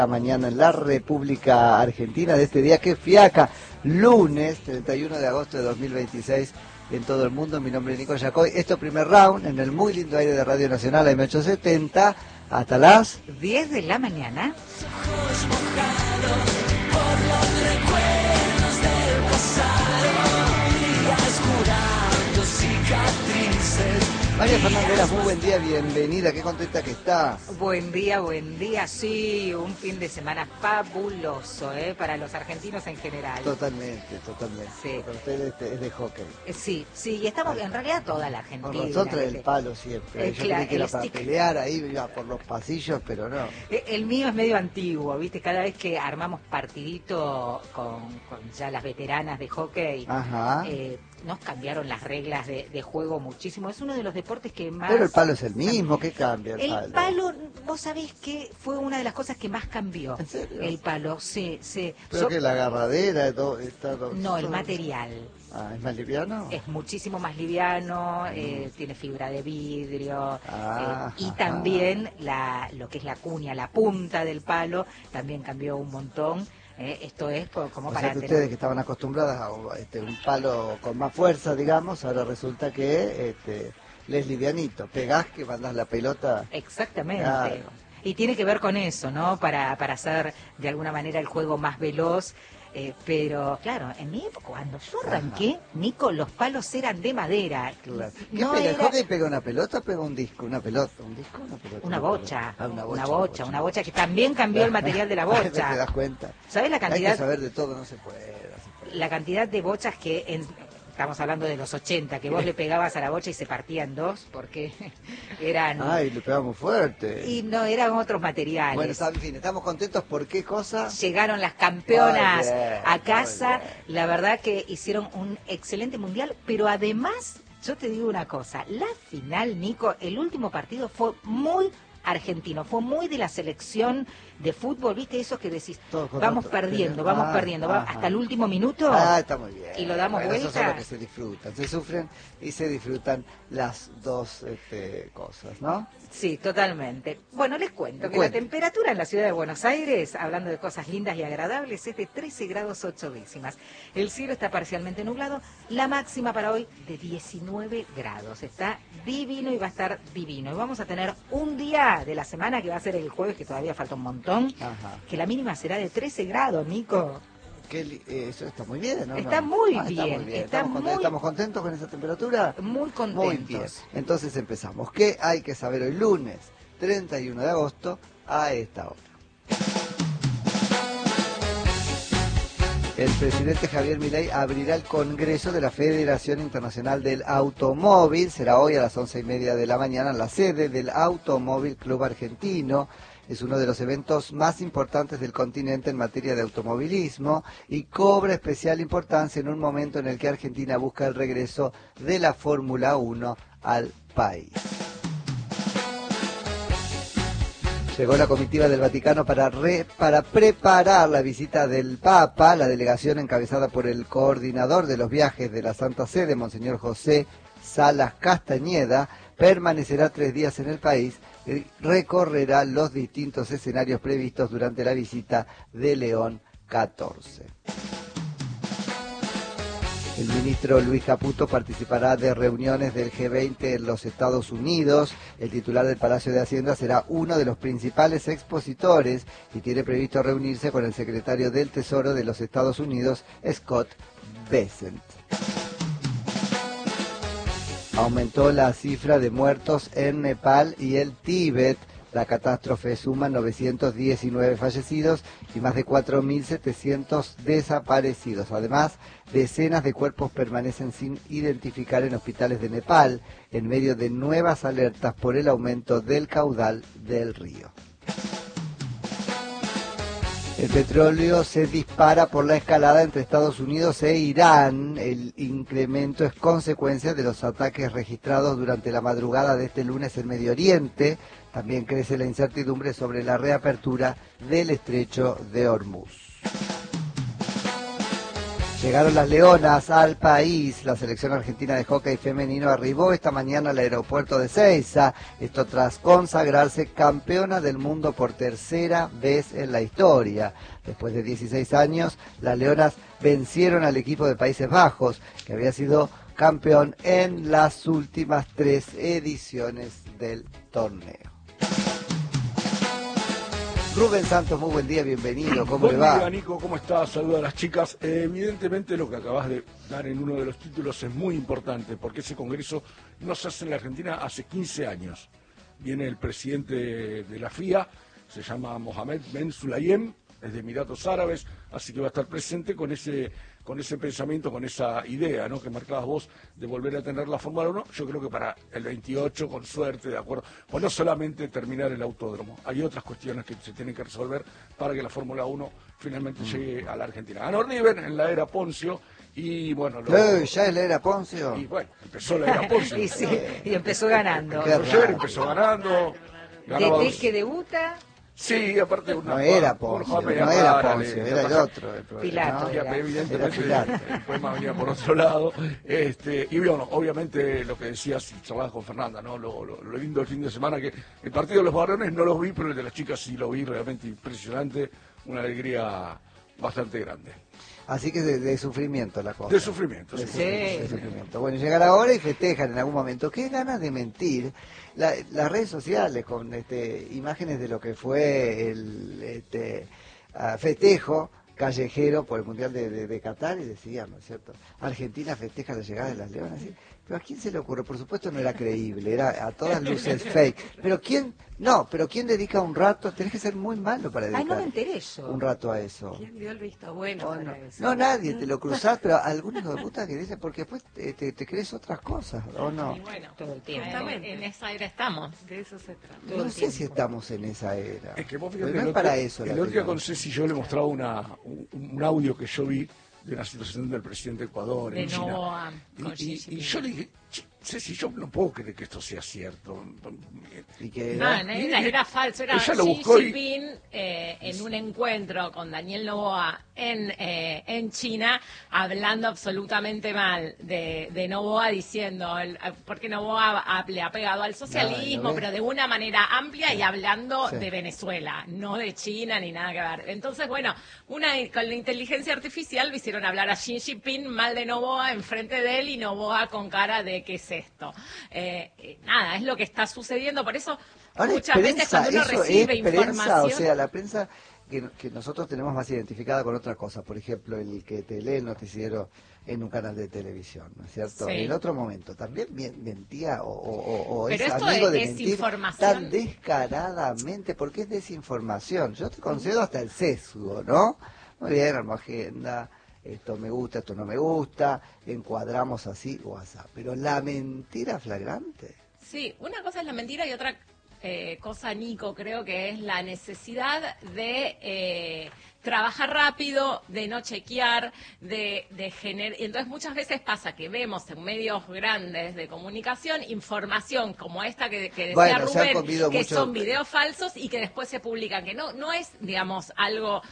La mañana en la República Argentina de este día que fiaca, lunes 31 de agosto de 2026 en todo el mundo. Mi nombre es Nico Yacoy. Esto primer round en el muy lindo aire de Radio Nacional AM870 hasta las 10 de la mañana. María Fernández, muy buen día, bienvenida, qué contenta que está. Buen día, sí, un fin de semana fabuloso, para los argentinos en general. Totalmente. Sí. Para usted es de hockey. Sí, y estamos en realidad toda la Argentina. Con nosotros el palo siempre. Yo creí que era para pelear ahí, iba por los pasillos, pero no. El mío es medio antiguo, ¿viste? Cada vez que armamos partidito con ya las veteranas de hockey, Ajá. nos cambiaron las reglas de juego muchísimo. Es uno de los deportes que más... Pero el palo es el mismo, ¿qué cambia el palo? El palo, vos sabés que fue una de las cosas que más cambió. ¿En serio? El palo, sí. Pero que la agarradera, No, el material. Ah, ¿es más liviano? Es muchísimo más liviano, tiene fibra de vidrio, y también lo que es la cuña, la punta del palo, también cambió un montón. Esto es como o para sea que ustedes que estaban acostumbradas a un palo con más fuerza, digamos, ahora resulta que les livianito, pegás que mandás la pelota. Exactamente. Claro. Y tiene que ver con eso, ¿no? Para hacer de alguna manera el juego más veloz. Pero claro, en mi época, cuando yo arranqué, Nico, los palos eran de madera. Claro. ¿Qué No pega? ¿El era... hockey pega una pelota o pega un disco? ¿Una pelota? ¿Un disco o una pelota? Una bocha, Ah, una bocha que también cambió el material de la ¿Te bocha. das cuenta? ¿Sabes la cantidad? Hay que saber de todo, no se puede. La cantidad de bochas que estamos hablando de los 80, que vos le pegabas a la bocha y se partía en dos, porque eran... Ay, le pegamos fuerte. Y no, eran otros materiales. Bueno, en fin, estamos contentos por qué cosa. Llegaron las campeonas a casa, bien. La verdad que hicieron un excelente mundial, pero además, yo te digo una cosa, la final, Nico, el último partido fue muy argentino, fue muy de la selección de fútbol, ¿viste? Eso que decís, vamos perdiendo, hasta el último minuto. Ah, está muy bien. Y lo damos vuelta. Eso es lo que se disfrutan, se sufren y se disfrutan las dos cosas, ¿no? Sí, totalmente. Bueno, les cuento que la temperatura en la ciudad de Buenos Aires, hablando de cosas lindas y agradables, es de 13 grados 8 décimas. El cielo está parcialmente nublado, la máxima para hoy de 19 grados. Está divino y va a estar divino. Y vamos a tener un día de la semana que va a ser el jueves, que todavía falta un montón, que la mínima será de 13 grados, Nico. Eso está muy bien, ¿no? Está muy bien. Está muy bien. ¿Estamos contentos con esa temperatura? Muy contentos. Muy bien. Entonces empezamos. ¿Qué hay que saber hoy lunes 31 de agosto a esta hora? El presidente Javier Milei abrirá el Congreso de la Federación Internacional del Automóvil. Será hoy a las 11:30 de la mañana en la sede del Automóvil Club Argentino. Es uno de los eventos más importantes del continente en materia de automovilismo y cobra especial importancia en un momento en el que Argentina busca el regreso de la Fórmula 1 al país. Llegó la comitiva del Vaticano para preparar la visita del Papa. La delegación encabezada por el coordinador de los viajes de la Santa Sede, Monseñor José Salas Castañeda, permanecerá 3 días en el país y recorrerá los distintos escenarios previstos durante la visita de León XIV. El ministro Luis Caputo participará de reuniones del G20 en los Estados Unidos. El titular del Palacio de Hacienda será uno de los principales expositores y tiene previsto reunirse con el secretario del Tesoro de los Estados Unidos, Scott Bessent. Aumentó la cifra de muertos en Nepal y el Tíbet. La catástrofe suma 919 fallecidos y más de 4.700 desaparecidos. Además, decenas de cuerpos permanecen sin identificar en hospitales de Nepal, en medio de nuevas alertas por el aumento del caudal del río. El petróleo se dispara por la escalada entre Estados Unidos e Irán. El incremento es consecuencia de los ataques registrados durante la madrugada de este lunes en Medio Oriente. También crece la incertidumbre sobre la reapertura del estrecho de Hormuz. Llegaron las Leonas al país. La selección argentina de hockey femenino arribó esta mañana al aeropuerto de Ezeiza. Esto tras consagrarse campeona del mundo por tercera vez en la historia. Después de 16 años, las Leonas vencieron al equipo de Países Bajos, que había sido campeón en las últimas 3 ediciones del torneo. Rubén Santos, muy buen día, bienvenido, ¿cómo le va? Buen día, Nico, ¿cómo estás? Saludos a las chicas. Evidentemente lo que acabas de dar en uno de los títulos es muy importante, porque ese congreso no se hace en la Argentina hace 15 años. Viene el presidente de la FIA, se llama Mohamed Ben Sulayem, es de Emiratos Árabes, así que va a estar presente con ese pensamiento, con esa idea, ¿no?, que marcabas vos de volver a tener la Fórmula 1, yo creo que para el 28, con suerte, de acuerdo, pues no solamente terminar el autódromo, hay otras cuestiones que se tienen que resolver para que la Fórmula 1 finalmente llegue a la Argentina. Ganó River en la era Poncio, y bueno... ¿Ya es la era Poncio? Y bueno, empezó la era Poncio. Y sí, y empezó ganando. Empezó ganando. Desde que debuta... Sí, aparte no era Poncio, era el otro. Pilato. ¿no? Evidentemente el poema venía por otro lado. Y bueno, obviamente lo que decías, si charlabas con Fernanda, ¿no? Lo lindo del fin de semana, que el partido de los varones no los vi, pero el de las chicas sí lo vi, realmente impresionante, una alegría bastante grande. Así que de sufrimiento la cosa. De sufrimiento, sí. De sufrimiento. Bueno, llegar ahora y festejan en algún momento. Qué ganas de mentir. Las redes sociales con imágenes de lo que fue el festejo callejero por el Mundial de Qatar, y decían, ¿no es cierto? Argentina festeja la llegada de las Leonas. ¿Sí? Pero ¿a quién se le ocurre? Por supuesto no era creíble, era a todas luces fake. Pero ¿quién dedica un rato? Tenés que ser muy malo para dedicar no me enteré yo. un rato a eso. ¿Quién dio el visto bueno para eso? No, nadie, te lo cruzás, pero algunos de puta que dicen, porque después te crees otras cosas, ¿o no? Y bueno, todo el tiempo. en esa era estamos, de eso se trata. No sé si estamos en esa era. Es que vos pero fíjate, no es para eso. El otro día con Ceci yo le mostraba un audio que yo vi de una situación del presidente de Ecuador en China. Novoa, Y yo le dije, Ceci, yo no puedo creer que esto sea cierto. ¿Y que era falso, era Ella lo Xi buscó Jinping en un encuentro con Daniel Noboa en China, hablando absolutamente mal de Noboa, diciendo, porque Noboa le ha pegado al socialismo, pero de una manera amplia y hablando de Venezuela, no de China ni nada que ver. Entonces, bueno, con la inteligencia artificial lo hicieron hablar a Xi Jinping mal de Noboa enfrente de él, y Noboa con cara de ¿qué es esto? Nada, es lo que está sucediendo, por eso ahora muchas veces cuando uno recibe información... O sea, la prensa que nosotros tenemos más identificada con otra cosa, por ejemplo, el que te lee el noticiero en un canal de televisión, ¿no es cierto? Sí. En otro momento también mentía o pero es esto amigo de mentir tan desinformación descaradamente, porque es desinformación. Yo te concedo hasta el sesgo, ¿no? Muy bien, armo agenda, esto me gusta, esto no me gusta, encuadramos así o así. Pero la mentira flagrante. Sí, una cosa es la mentira y otra cosa, Nico, creo que es la necesidad de trabajar rápido, de no chequear, de generar. Y entonces muchas veces pasa que vemos en medios grandes de comunicación información como esta que decía Rubén, que son videos falsos y que después se publican, que no es, digamos, algo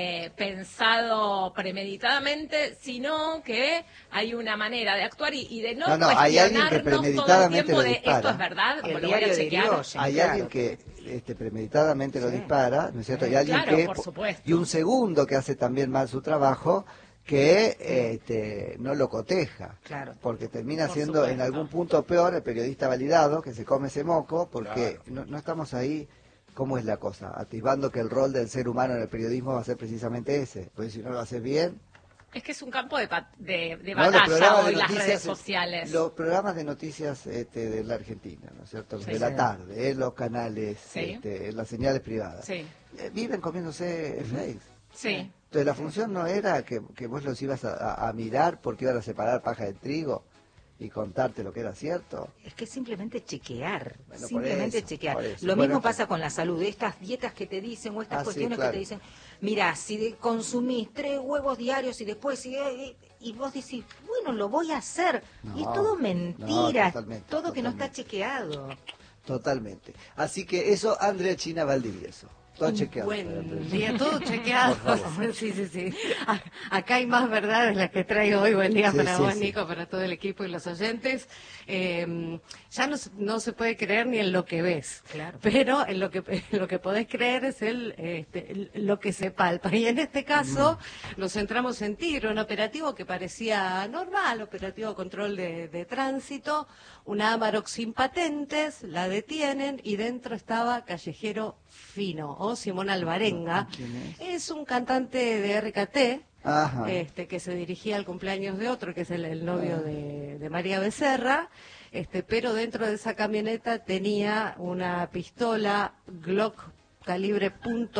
pensado premeditadamente, sino que hay una manera de actuar y de no cuestionarnos todo el tiempo de esto es verdad, el lo voy a chequear. Hay alguien que premeditadamente lo dispara, ¿no es cierto? Hay alguien claro, que por supuesto. Y un segundo que hace también mal su trabajo, que no lo coteja, claro, porque termina por siendo supuesto. en algún punto peor el periodista validado que se come ese moco, porque no estamos ahí. ¿Cómo es la cosa? Atisbando que el rol del ser humano en el periodismo va a ser precisamente ese, porque si no lo haces bien... Es que es un campo de batalla hoy, las redes sociales. Los programas de noticias de la Argentina, ¿no es cierto? Los de la tarde, los canales, las señales privadas. Sí. Viven comiéndose fakes. Sí. Entonces la función no era que vos los ibas a mirar porque iban a separar paja de trigo y contarte lo que era cierto. Es que simplemente chequear, Bueno, simplemente por chequear. eso. Lo Bueno, mismo pasa con la salud, estas dietas que te dicen o estas cuestiones que te dicen, mira, si consumís 3 huevos diarios y después y vos decís, bueno, lo voy a hacer. Y es todo mentira, todo que no está chequeado. Totalmente. Así que eso, Andrea China Valdivieso. Todo chequeado. Buen día, todo chequeado. Sí, sí, sí. Acá hay más verdades las que traigo hoy. Buen día para vos, Nico, para todo el equipo y los oyentes. Ya no se puede creer ni en lo que ves, Claro. pero en lo que podés creer es lo que se palpa. Y en este caso nos centramos en Tigre, un operativo que parecía normal, operativo control de tránsito, una Amarok sin patentes, la detienen y dentro estaba Callejero Fino o Simón Alvarenga. ¿Quién Es un cantante de RKT. Ajá. Que se dirigía al cumpleaños de otro, que es el novio de María Becerra, pero dentro de esa camioneta tenía una pistola Glock calibre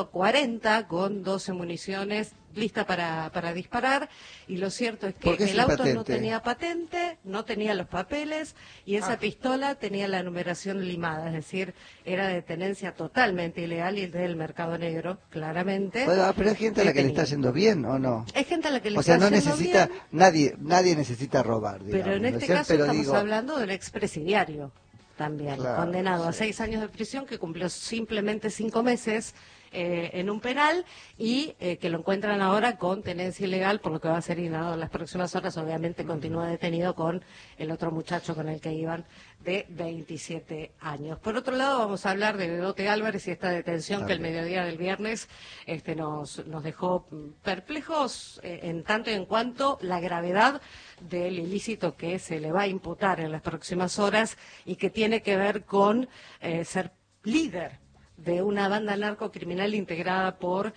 .40 con 12 municiones lista para disparar, y lo cierto es que el auto no tenía patente, no tenía los papeles, y esa pistola tenía la numeración limada, es decir, era de tenencia totalmente ilegal y del mercado negro, claramente. Bueno, pero hay gente a la que le está yendo bien, ¿o no? Hay gente a la que le O sea, está no yendo necesita, bien, nadie necesita robar, digamos. pero en ¿no es este cierto? caso Pero estamos digo, hablando de un expresidiario también, Claro, condenado a 6 años de prisión, que cumplió simplemente 5 meses en un penal, y que lo encuentran ahora con tenencia ilegal, por lo que va a ser inhado en las próximas horas. Obviamente continúa detenido con el otro muchacho con el que iban, de 27 años. Por otro lado, vamos a hablar de Bedote Álvarez y esta detención que el mediodía del viernes nos dejó perplejos, en tanto y en cuanto la gravedad del ilícito que se le va a imputar en las próximas horas, y que tiene que ver con ser líder de una banda narcocriminal integrada por,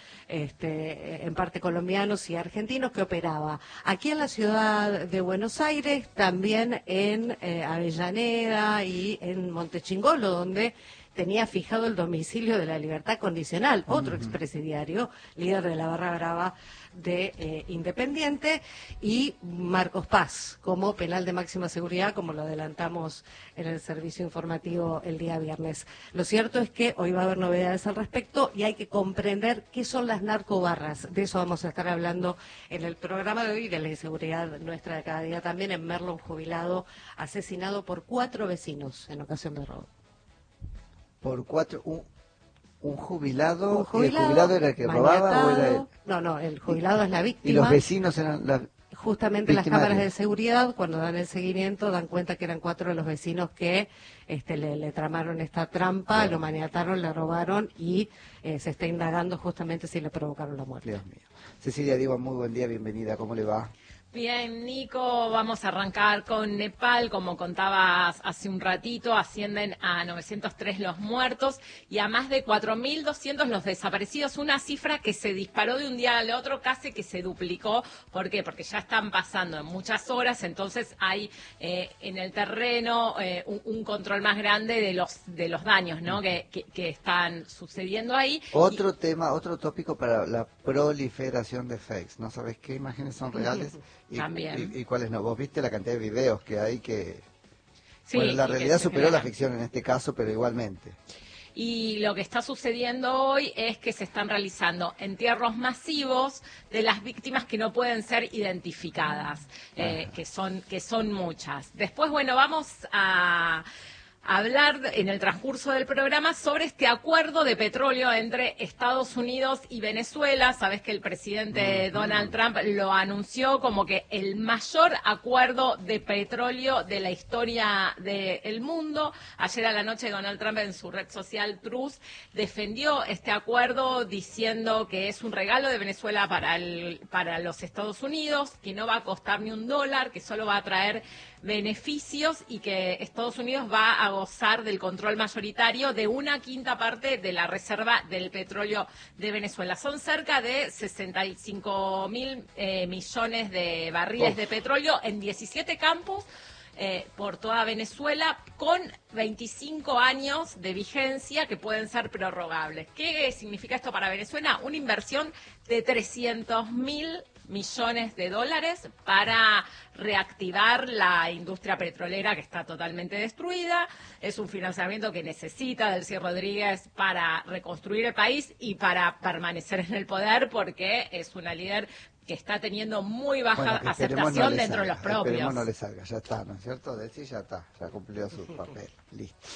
en parte, colombianos y argentinos, que operaba aquí en la ciudad de Buenos Aires, también en Avellaneda y en Montechingolo, donde tenía fijado el domicilio de la Libertad Condicional, otro expresidiario, líder de la barra brava de Independiente, y Marcos Paz como penal de máxima seguridad, como lo adelantamos en el servicio informativo el día viernes. Lo cierto es que hoy va a haber novedades al respecto y hay que comprender qué son las narcobarras. De eso vamos a estar hablando en el programa de hoy, de la inseguridad nuestra de cada día también. En Merlo, un jubilado asesinado por 4 vecinos en ocasión de robo. Por 4, un jubilado, Un jubilado, ¿y el jubilado era el que robaba o era él? No, el jubilado es la víctima. ¿Y los vecinos eran la... Justamente las victimarios? cámaras de seguridad, cuando dan el seguimiento, dan cuenta que eran 4 de los vecinos que le tramaron esta trampa, lo maniataron, le robaron, y se está indagando justamente si le provocaron la muerte. Dios mío. Cecilia Diego, muy buen día, bienvenida, ¿cómo le va? Bien, Nico, vamos a arrancar con Nepal. Como contabas hace un ratito, ascienden a 903 los muertos y a más de 4.200 los desaparecidos, una cifra que se disparó de un día al otro, casi que se duplicó. ¿Por qué? Porque ya están pasando en muchas horas, entonces hay en el terreno un control más grande de los daños, ¿no? que están sucediendo ahí. Otro tema, otro tópico para la proliferación de fakes. ¿No sabes qué imágenes son reales? También. ¿Y cuáles no? Vos viste la cantidad de videos que hay que... Sí, bueno, la y que realidad se superó la generan. ficción en este caso, pero igualmente. Y lo que está sucediendo hoy es que se están realizando entierros masivos de las víctimas que no pueden ser identificadas, que son muchas. Después, bueno, vamos a hablar en el transcurso del programa sobre este acuerdo de petróleo entre Estados Unidos y Venezuela. Sabes que el presidente Donald Trump lo anunció como que el mayor acuerdo de petróleo de la historia del mundo. Ayer a la noche Donald Trump en su red social Truth defendió este acuerdo diciendo que es un regalo de Venezuela para los Estados Unidos, que no va a costar ni $1, que solo va a traer beneficios y que Estados Unidos va a gozar del control mayoritario de 1/5 parte de la reserva del petróleo de Venezuela. Son cerca de 65.000 millones de barriles de petróleo en 17 campos por toda Venezuela, con 25 años de vigencia que pueden ser prorrogables. ¿Qué significa esto para Venezuela? Una inversión de 300.000 millones de dólares para reactivar la industria petrolera que está totalmente destruida. Es un financiamiento que necesita Delcy Rodríguez para reconstruir el país y para permanecer en el poder, porque es una líder que está teniendo muy baja aceptación dentro de los propios. Esperemos no le salga, ya está, ¿no es cierto? Delcy ya está, ya cumplió su papel, listo.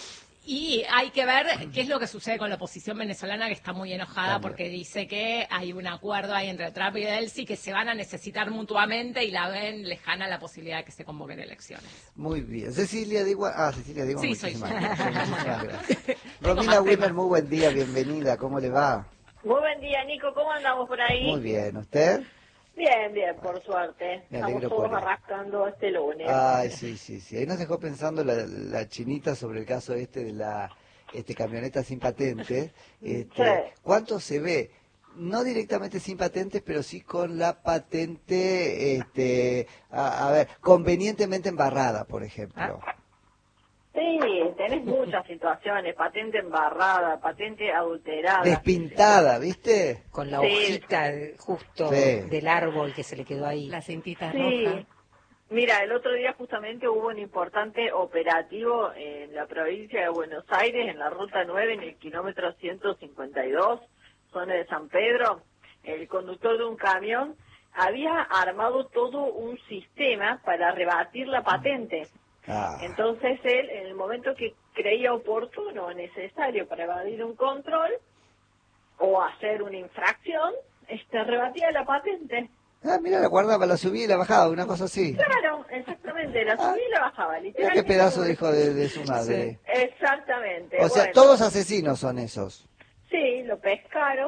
Y hay que ver qué es lo que sucede con la oposición venezolana, que está muy enojada También. porque dice que hay un acuerdo ahí entre Trump y Delcy que se van a necesitar mutuamente y la ven lejana la posibilidad de que se convoquen elecciones. Muy bien. Cecilia Diwan. Ah, Cecilia Diwan, Sí, soy muchísimas yo. gracias. Muchísimas gracias. Tengo Romina más Wimmer, temas. muy buen día, bienvenida. ¿Cómo le va? Muy buen día, Nico. ¿Cómo andamos por ahí? Muy bien. ¿Usted? Bien, bien, por suerte. Me Estamos alegro todos por él. arrastrando este lunes. Ay, sí, sí, sí. Ahí nos dejó pensando la chinita sobre el caso de la camioneta sin patentes. Sí. ¿Cuánto se ve? No directamente sin patentes, pero sí con la patente, a ver, convenientemente embarrada, por ejemplo. Sí, tenés muchas situaciones. Patente embarrada, patente adulterada. Despintada, ¿viste? Con la Sí. hojita justo Sí. del árbol que se le quedó ahí. La cintita Sí. roja. Mira, el otro día justamente hubo un importante operativo en la provincia de Buenos Aires, en la ruta 9, en el kilómetro 152, zona de San Pedro. El conductor de un camión había armado todo un sistema para rebatir la patente. Ah, Entonces él, en el momento que creía oportuno o necesario para evadir un control o hacer una infracción, rebatía la patente. mira, la guardaba, la subía y la bajaba, una cosa así. Claro, exactamente, la subía y la bajaba, Mira literalmente. qué pedazo de hijo de su madre. Exactamente. O sea, bueno, todos asesinos son esos. Sí, lo pescaron,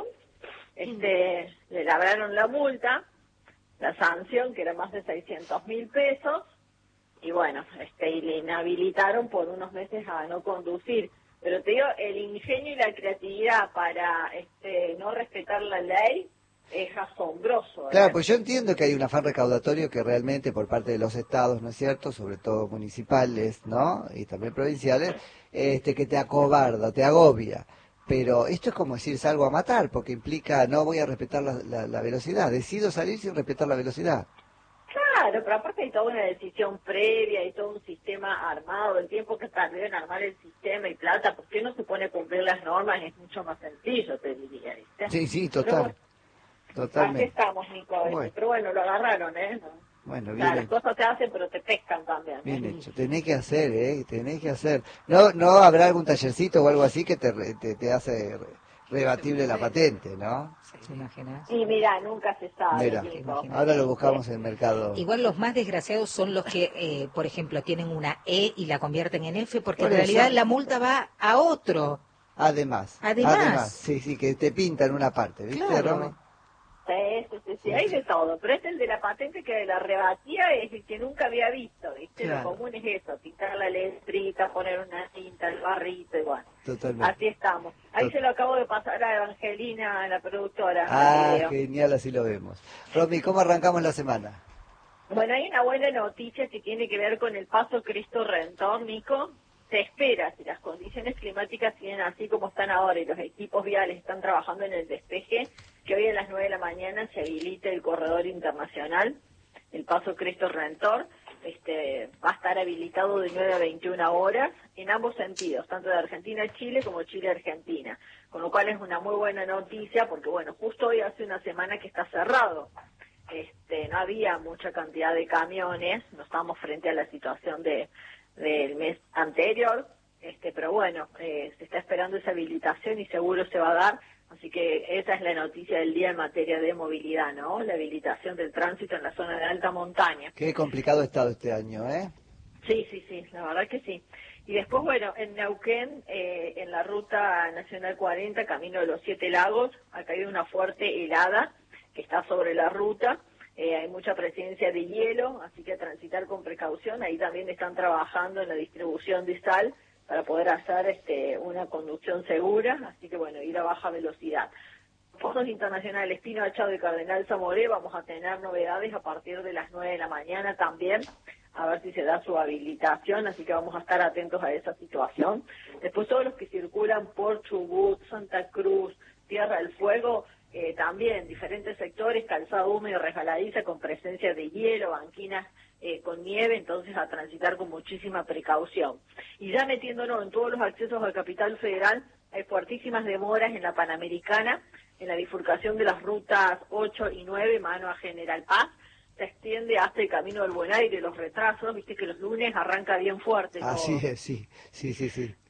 le labraron la multa, la sanción, que era más de 600.000 pesos, y bueno, y le inhabilitaron por unos meses a no conducir. Pero te digo, el ingenio y la creatividad para no respetar la ley es asombroso. Claro, pues yo entiendo que hay un afán recaudatorio que realmente por parte de los estados, ¿no es cierto?, sobre todo municipales, ¿no?, y también provinciales, que te acobarda, te agobia. Pero esto es como decir salgo a matar, porque implica no voy a respetar la velocidad, decido salir sin respetar la velocidad. Claro, pero aparte hay toda una decisión previa, hay todo un sistema armado, el tiempo que tardó en armar el sistema y plata, ¿por qué no se pone a cumplir las normas? Es mucho más sencillo, te diría, ¿viste? Sí, sí, Pero total, bueno, así totalmente. estamos, Nico. Bueno. Pero bueno, lo agarraron, ¿eh? Bueno, O bien sea, las hecho. cosas se hacen, pero te pescan también. Bien hecho, tenés que hacer, tenés que hacer. No habrá algún tallercito o algo así que te hace rebatible la patente, ¿no? ¿Se imaginan? Y mira, nunca se sabe, Mira, Nico. ahora lo buscamos en el mercado. Igual los más desgraciados son los que, por ejemplo, tienen una E y la convierten en F, porque Por en realidad eso. la multa va a otro. Además, sí, sí, que te pintan una parte, ¿viste, Claro. Romy? Sí, hay de todo. Pero el de la patente que la rebatía es el que nunca había visto, ¿viste? Claro. Lo común es eso, pintar la letrita, poner una cinta, el barrito, igual. Totalmente. Así estamos. Ahí Tot- se lo acabo de pasar a Evangelina, la productora. Ah, al video. genial, así lo vemos. Romy, ¿cómo arrancamos la semana? Bueno, hay una buena noticia que tiene que ver con el paso Cristo Redentor, Nico. Se espera, si las condiciones climáticas siguen así como están ahora y los equipos viales están trabajando en el despeje, que hoy a las 9 de la mañana se habilite el corredor internacional, el paso Cristo Redentor. Va a estar habilitado de 9 a 21 horas en ambos sentidos, tanto de Argentina a Chile como Chile a Argentina. Con lo cual es una muy buena noticia porque, bueno, justo hoy hace una semana que está cerrado. No había mucha cantidad de camiones, no estamos frente a la situación del mes anterior, pero bueno, se está esperando esa habilitación y seguro se va a dar, así que esa es la noticia del día en materia de movilidad, ¿no? La habilitación del tránsito en la zona de alta montaña. Qué complicado ha estado este año, ¿eh? Sí, la verdad que sí. Y después, bueno, en Neuquén, en la ruta nacional 40, camino de los Siete Lagos, ha caído una fuerte helada que está sobre la ruta. Hay mucha presencia de hielo, así que a transitar con precaución. Ahí también están trabajando en la distribución de sal para poder hacer una conducción segura, así que bueno, ir a baja velocidad. Pozos internacionales Pino Achado y Cardenal Zamoré, vamos a tener novedades a partir de las 9 de la mañana también, a ver si se da su habilitación, así que vamos a estar atentos a esa situación. Después todos los que circulan por Chubut, Santa Cruz, Tierra del Fuego, también diferentes sectores, calzado húmedo, resbaladiza con presencia de hielo, banquinas con nieve, entonces a transitar con muchísima precaución. Y ya metiéndonos en todos los accesos al Capital Federal, hay fuertísimas demoras en la Panamericana, en la bifurcación de las rutas 8 y 9, mano a General Paz, se extiende hasta el Camino del Buen Aire, los retrasos, viste que los lunes arranca bien fuerte. Así todo. es, sí.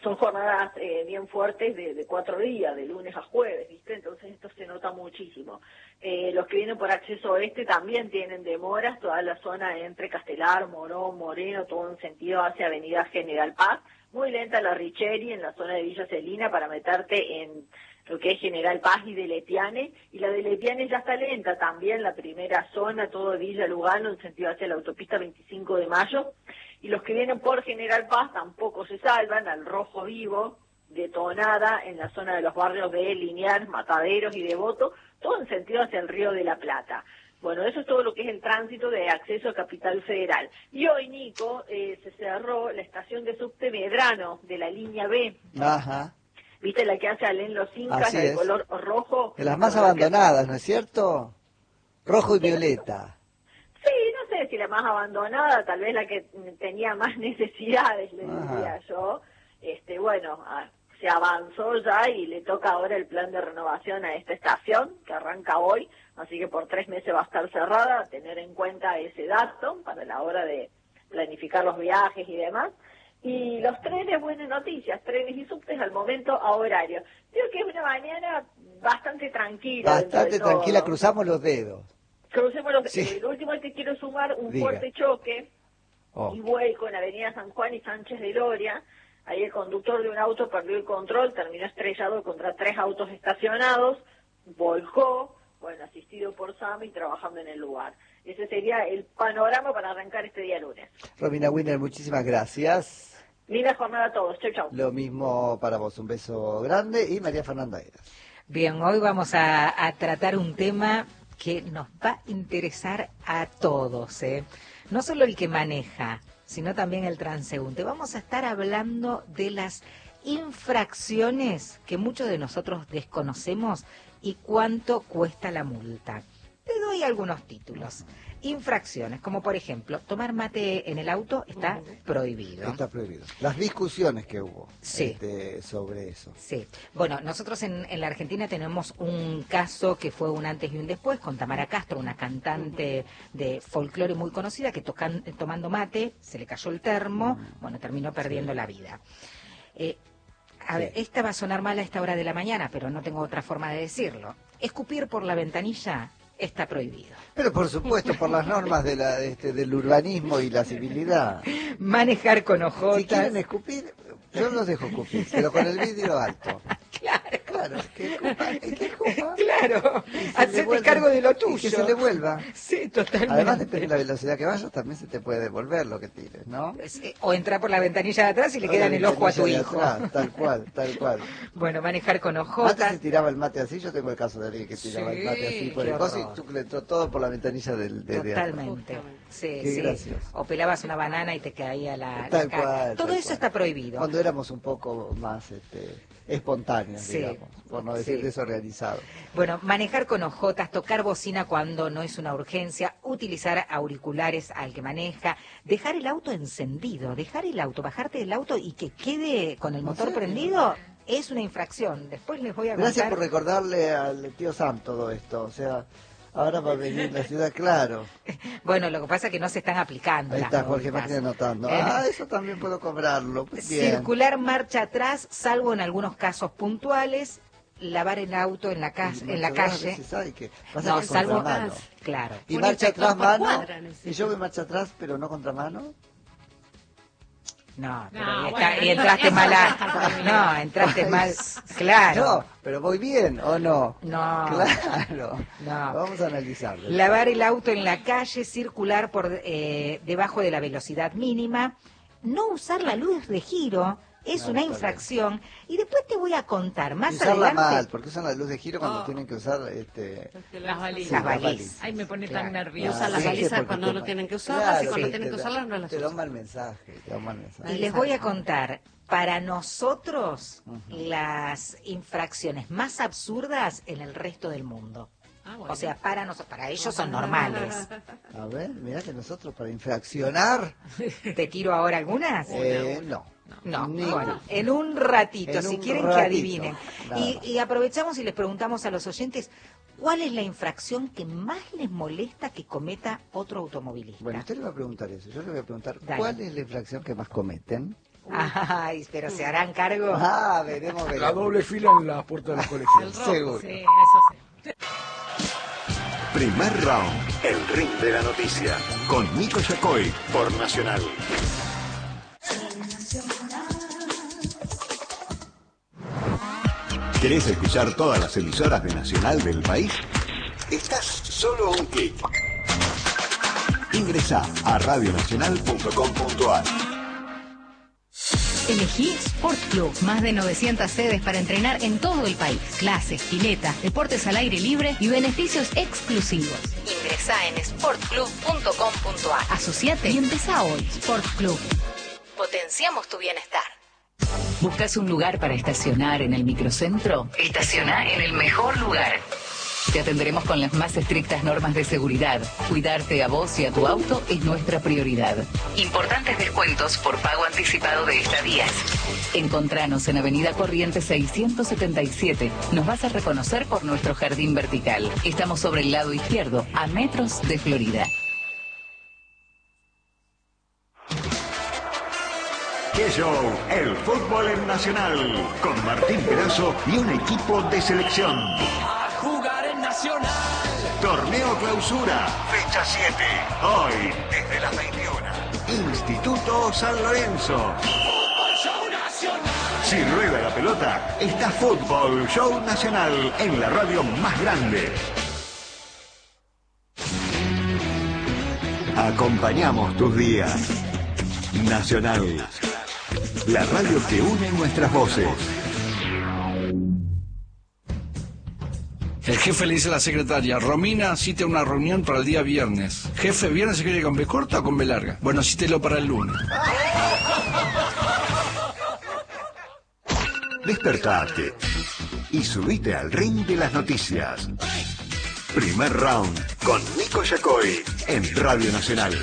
son jornadas bien fuertes de 4 días, de lunes a jueves, ¿viste? Entonces esto se nota muchísimo. Los que vienen por acceso oeste también tienen demoras, toda la zona entre Castelar, Morón, Moreno, todo en sentido hacia Avenida General Paz. Muy lenta la Richeri en la zona de Villa Celina para meterte en lo que es General Paz y de Letiane, y la de Letiane ya está lenta también, la primera zona, todo Villa Lugano en sentido hacia la autopista 25 de Mayo, y los que vienen por General Paz tampoco se salvan, al Rojo Vivo, detonada en la zona de los barrios de Liniers, Mataderos y Devoto, todo en sentido hacia el Río de la Plata. Bueno, eso es todo lo que es el tránsito de acceso a Capital Federal. Y hoy, Nico, se cerró la estación de subte Medrano de la línea B. Ajá. ¿Viste la que hace Alén Los Incas, Así la de es. color rojo? De las más abandonadas, ¿no es cierto? Rojo y violeta. Sí, no sé si la más abandonada, tal vez la que tenía más necesidades, le diría yo. Bueno, se avanzó ya y le toca ahora el plan de renovación a esta estación, que arranca hoy, así que por 3 meses va a estar cerrada, tener en cuenta ese dato para la hora de planificar los viajes y demás. Y los trenes, buenas noticias, trenes y subtes al momento a horario. Creo que es una mañana bastante tranquila. Bastante tranquila, cruzamos los dedos. Crucemos los dedos. Sí. El último que quiero sumar, un Diga. fuerte choque Oh. y vuelco en Avenida San Juan y Sánchez de Loria. Ahí el conductor de un auto perdió el control, terminó estrellado contra 3 autos estacionados, volcó, bueno, asistido por SAMI y trabajando en el lugar. Ese sería el panorama para arrancar este día lunes. Romina Winner, muchísimas gracias. Linda jornada a todos. Chau, chau. Lo mismo para vos, un beso grande. Y María Fernanda Eras. Bien, hoy vamos a tratar un tema que nos va a interesar a todos, ¿eh? No solo el que maneja, sino también el transeúnte. Vamos a estar hablando de las infracciones que muchos de nosotros desconocemos y cuánto cuesta la multa. Te doy algunos títulos. Infracciones, como por ejemplo, tomar mate en el auto está prohibido. Está prohibido. Las discusiones que hubo Sí. sobre eso. Sí. Bueno, nosotros en la Argentina tenemos un caso que fue un antes y un después con Tamara Castro, una cantante de folclore muy conocida que tomando mate se le cayó el termo, bueno, terminó perdiendo la vida. A ver, esta va a sonar mal a esta hora de la mañana, pero no tengo otra forma de decirlo. Escupir por la ventanilla está prohibido. Pero por supuesto, por las normas del urbanismo y la civilidad. Manejar con Si ojotas. quieren escupir, yo los dejo escupir, pero con el vidrio alto. Claro, que escupa. Claro, Y se le hacete vuelve- cargo de lo y tuyo. que se le vuelva. Sí, totalmente. Además, depende de la velocidad que vayas, también se te puede devolver lo que tires, ¿no? O entrar por la ventanilla de atrás y le queda en el ojo a tu ventanilla de hijo. atrás, tal cual. Bueno, manejar con Antes ojotas. se tiraba el mate así, yo tengo el caso de alguien que tiraba el mate así por qué el coso y horror. le entró todo por la ventanilla de atrás. Totalmente. Sí, Qué sí. gracioso. O pelabas una banana y te caía la Tal cara. cual. Todo tal eso cual. está prohibido. Cuando éramos un poco más espontáneos, Sí. digamos, por no decir Sí. desorganizados. Bueno, manejar con ojotas, tocar bocina cuando no es una urgencia, utilizar auriculares al que maneja, dejar el auto encendido, bajarte del auto y que quede con el motor prendido es una infracción. Después les voy a contar. Gracias por recordarle al tío Sam todo esto, o sea, ahora va a venir la ciudad, claro. Bueno, lo que pasa es que no se están aplicando. Ahí las está Jorge multas. Martín anotando. Eso también puedo cobrarlo. Muy bien. Circular marcha atrás, salvo en algunos casos puntuales, lavar el auto en la, en la A calle. veces hay que pasa No, que salvo. contramano. Claro. Y Un marcha inspector atrás por mano. cuadra necesita. Y yo voy marcha atrás, pero no contramano. No, pero No, y bueno, entraste eso mal. ya está prohibido. No, entraste mal. Claro. No, pero voy bien, ¿o no? No. Claro. No. Vamos a analizarlo. Lavar el auto en la calle, circular por debajo de la velocidad mínima, no usar la luz de giro es No, una está infracción. Y después te voy a contar más Usarla adelante. mal, porque usan la luz de giro cuando Oh. tienen que usar Las balizas. Las las balizas. Ay, me pone Claro. tan Y nerviosa. usan las Sí, balizas porque cuando te- no tienen que usarlas Claro, y cuando sí, tienen que te da- usarlas no las te da un usan. mal mensaje, te da un mal mensaje. Y les voy a contar, para nosotros, las infracciones más absurdas en el resto del mundo. Ah, bueno. O sea, para ellos son normales. A ver, mirá que nosotros para infraccionar, ¿Te tiro ahora algunas? no. No, Ni bueno, una. en un ratito, En si un quieren que ratito, adivinen. nada más. Y aprovechamos y les preguntamos a los oyentes, ¿cuál es la infracción que más les molesta que cometa otro automovilista? Bueno, usted le va a preguntar eso. Yo le voy a preguntar, Dale. ¿cuál es la infracción que más cometen? Ay, pero ¿se harán cargo? Veremos. La doble fila en la puerta de los colegios. Seguro. Sí, eso sí. Primer round, el ring de la noticia, con Nico Yacoy por Nacional. ¿Querés escuchar todas las emisoras de Nacional del país? Estás solo a un clic. Ingresá a radionacional.com.ar. Elegí Sport Club, más de 900 sedes para entrenar en todo el país. Clases, pileta, deportes al aire libre y beneficios exclusivos. Ingresá en sportclub.com.ar. Asociate y empezá hoy. Sport Club. Potenciamos tu bienestar. ¿Buscas un lugar para estacionar en el microcentro? Estaciona en el mejor lugar. Te atenderemos con las más estrictas normas de seguridad. Cuidarte a vos y a tu auto es nuestra prioridad. Importantes descuentos por pago anticipado de estadías. Encontranos en Avenida Corrientes 677. Nos vas a reconocer por nuestro jardín vertical. Estamos sobre el lado izquierdo, a metros de Florida. ¡Qué show! El fútbol en Nacional, con Martín Perazo y un equipo de selección. A jugar en Nacional. Torneo Clausura, fecha 7. Hoy, desde las 21. Instituto San Lorenzo. Fútbol Show Nacional. Si rueda la pelota, está Fútbol Show Nacional en la radio más grande. Acompañamos tus días. Nacional. La radio que une nuestras voces. El jefe le dice a la secretaria: Romina, cite una reunión para el día viernes. Jefe, ¿viernes se quiere con B corta o con B larga? Bueno, cítelo para el lunes. Despertate y subite al ring de las noticias. Primer round con Nico Yacoy en Radio Nacional.